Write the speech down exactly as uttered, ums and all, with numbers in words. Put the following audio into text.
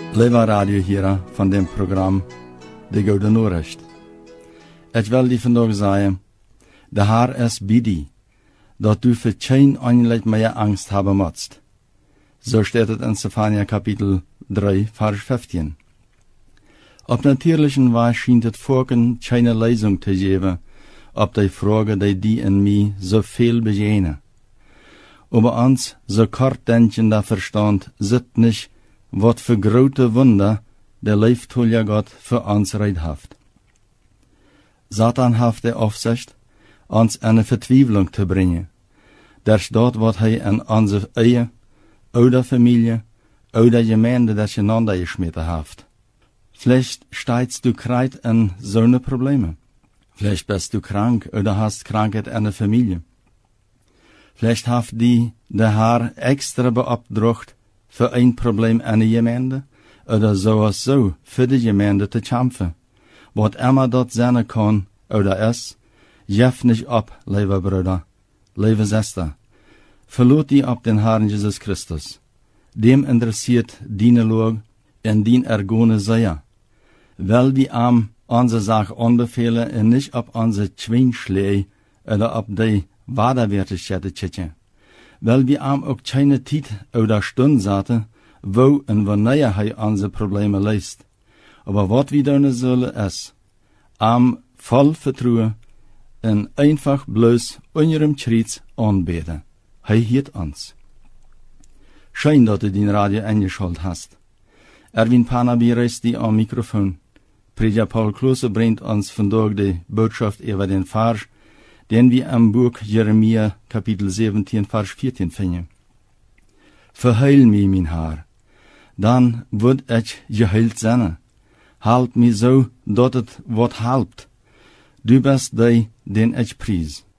Leva Radio hier van dem Programm De Goede Noorrecht. Ik wil die vandaag zeggen, de Heer is bij die, dat du voor geen aanleid meer angst hebben moet. So steht het in Zephania Kapitel drei, Vers fünfzehn. Op natuurlichen Weg schient het Volken keine Lösung te geven op die Frage, die die in mij so viel begegnen. Aber uns, so kort denkender Verstand, zit nicht, wat für grote Wunder der Leiftulia Gott für uns reidhaft. Satan haft der Aufsicht, uns eine Vertwieblung zu bringen. Der staat wat hij in onze Ehe, oder Familie, oder Gemeinde durcheinander geschmissen haft. Vielleicht steigst du kreit in so ne Probleme. Vielleicht bist du krank oder hast Krankheit in der Familie. Vielleicht haft die der Herr extra beabdruckt für ein Problem in der Gemeinde oder sowas so für die Gemeinde zu kämpfen. Wat immer dort sein kann oder ist, jef nicht ab, lieber Bruder, liebe Schwester. Verlot die ab den Herrn Jesus Christus. Dem interessiert diene Log en dien ergone Seier. Weil die am unsere Sache anbefehlen en nicht ab unsere Schwingschläge oder ab die Waderwertigkeit tschitchen. Weil wir am auch keine Zeit oder Stunde zaten, wo en wanneer hij unsere Probleme löst. Aber wat wir doen zullen ist, am voll Vertrauen en einfach bloß unserem Schritt anbeten. Hij hielt uns. Schön, dass du den Radio eingeschaltet hast. Erwin Panabi reißt die am Mikrofon. Prediger Paul Klose bringt uns vandaag die Botschaft über den Vers, den wir im Buch Jeremia Kapitel siebzehn, Vers vierzehn finden. Verheil mich, mein Herr, dann wird ich geheilt sein. Halt mich so, dass es wat halbt. Du bist der, den ich pries.